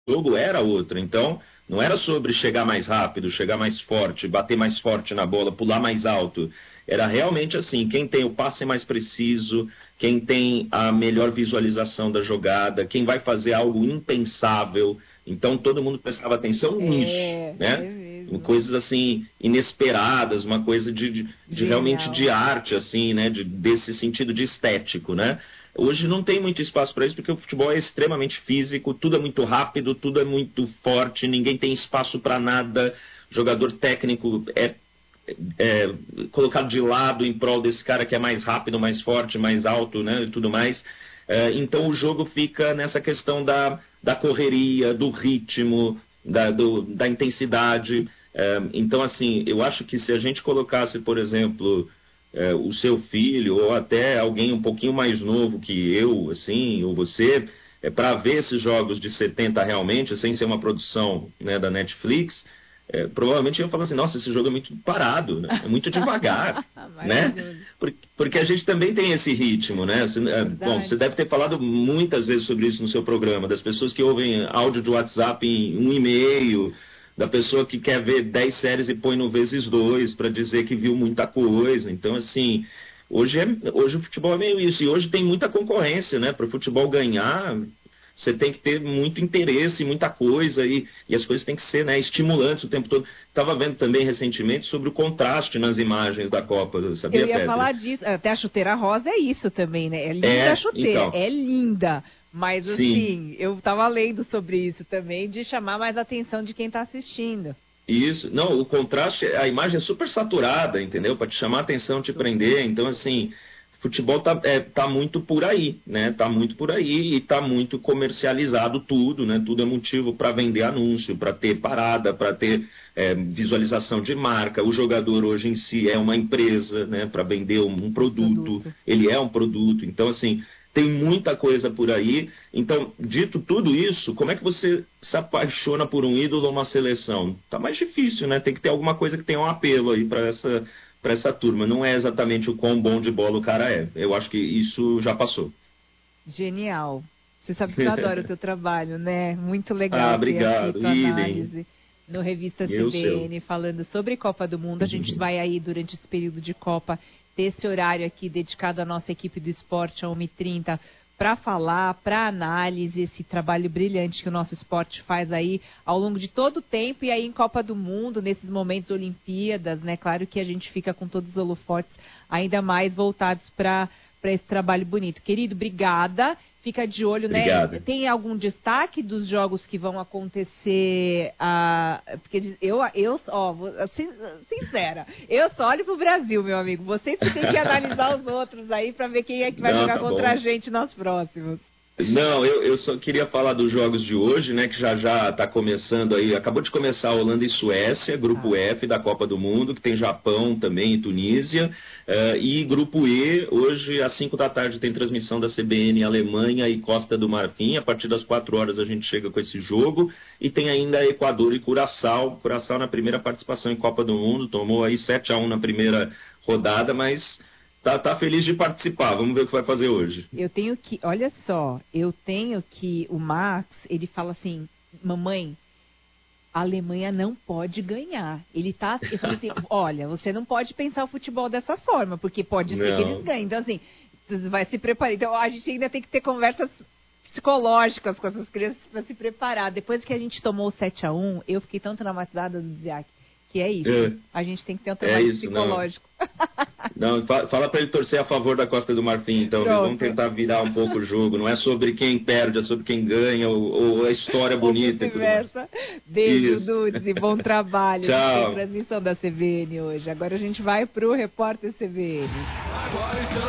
jogo era outra. Então, não era sobre chegar mais rápido, chegar mais forte, bater mais forte na bola, pular mais alto. Era realmente assim, quem tem o passe mais preciso, quem tem a melhor visualização da jogada, quem vai fazer algo impensável. Então, todo mundo prestava atenção nisso, É né? Em mesmo. coisas assim inesperadas, uma coisa de realmente Genial. de arte, assim, né? Desse sentido de estético, né? Hoje não tem muito espaço para isso porque o futebol é extremamente físico, tudo é muito rápido, tudo é muito forte, ninguém tem espaço para nada. Jogador técnico é colocado de lado em prol desse cara que é mais rápido, mais forte, mais alto, né, e tudo mais. Então o jogo fica nessa questão da correria, do ritmo, da intensidade. Então, assim, eu acho que se a gente colocasse, por exemplo, o seu filho ou até alguém um pouquinho mais novo que eu, assim, ou você, para ver esses jogos de 70 realmente, sem ser uma produção, né, da Netflix, provavelmente eu ia falar assim, nossa, esse jogo é muito parado, né? É muito devagar, né? Maravilhoso. Porque a gente também tem esse ritmo, né? Bom, você Verdade. deve ter falado muitas vezes sobre isso no seu programa, das pessoas que ouvem áudio de WhatsApp em 1 e-mail, da pessoa que quer ver 10 séries e põe no vezes 2 para dizer que viu muita coisa. Então, assim, hoje o futebol é meio isso. E hoje tem muita concorrência, né? Para o futebol ganhar, você tem que ter muito interesse, muita coisa, e as coisas têm que ser, né, estimulantes o tempo todo. Estava vendo também recentemente sobre o contraste nas imagens da Copa, Eu sabia, ia Petri? falar disso. Até a chuteira rosa é isso também, né? É linda a chuteira, Então, é linda. Mas sim. assim, eu tava lendo sobre isso também, de chamar mais a atenção de quem tá assistindo. Isso, não, o contraste, a imagem é super saturada, entendeu? Para te chamar a atenção, te Super. prender. Então, assim, futebol tá muito por aí, né? Tá muito por aí e tá muito comercializado tudo, né? Tudo é motivo para vender anúncio, para ter parada, para ter visualização de marca. O jogador hoje em si é uma empresa, né? Para vender um produto, Produto. ele é um produto. Então, assim, tem muita coisa por aí. Então, dito tudo isso, como é que você se apaixona por um ídolo ou uma seleção? Tá mais difícil, né? Tem que ter alguma coisa que tenha um apelo aí para essa turma. Não é exatamente o quão bom de bola o cara é. Eu acho que isso já passou. Genial. Você sabe que eu adoro o teu trabalho, né? Muito legal Ah, ter aqui obrigado. tua Idem. análise no Revista E eu seu. CBN, falando sobre Copa do Mundo. A gente vai aí, durante esse período de Copa, ter esse horário aqui dedicado à nossa equipe do esporte, a 1h30, para falar, para análise, esse trabalho brilhante que o nosso esporte faz aí ao longo de todo o tempo e aí em Copa do Mundo, nesses momentos Olimpíadas, né? Claro que a gente fica com todos os holofotes ainda mais voltados para esse trabalho bonito. Querido, obrigada. Fica de olho, né? Obrigado. Tem algum destaque dos jogos que vão acontecer? Porque ó, sincera, eu só olho pro Brasil, meu amigo. Vocês que têm que analisar os outros aí para ver quem é que vai Não, jogar tá contra a bom. gente nos próximos. Não, eu só queria falar dos jogos de hoje, né? Que já está começando aí. Acabou de começar a Holanda e Suécia, grupo Ah, F da Copa do Mundo, que tem Japão também e Tunísia. E grupo E, hoje às 5 da tarde tem transmissão da CBN Alemanha e Costa do Marfim. A partir das 4 horas a gente chega com esse jogo. E tem ainda Equador e Curaçao. Curaçao na primeira participação em Copa do Mundo, tomou aí 7-1 na primeira rodada, mas tá feliz de participar. Vamos ver o que vai fazer hoje. olha só, o Max, ele fala assim, mamãe, a Alemanha não pode ganhar. Eu falei assim, olha, você não pode pensar o futebol dessa forma, porque pode ser que eles Não. ganhem. Então, assim, você vai se preparar. Então, a gente ainda tem que ter conversas psicológicas com essas crianças para se preparar. Depois que a gente tomou o 7-1, eu fiquei tão traumatizada do Ziak, que é isso. A gente tem que ter um É trabalho isso, não. psicológico. Não, fala para ele torcer a favor da Costa do Marfim, então, viu? Vamos Pronto. tentar virar um pouco o jogo. Não é sobre quem perde, é sobre quem ganha, ou a história Ou bonita e tudo mais. vice-versa. Beijo, Isso. Dudes, e bom trabalho. A gente tem Tchau. transmissão da CBN hoje. Agora a gente vai pro Repórter CBN.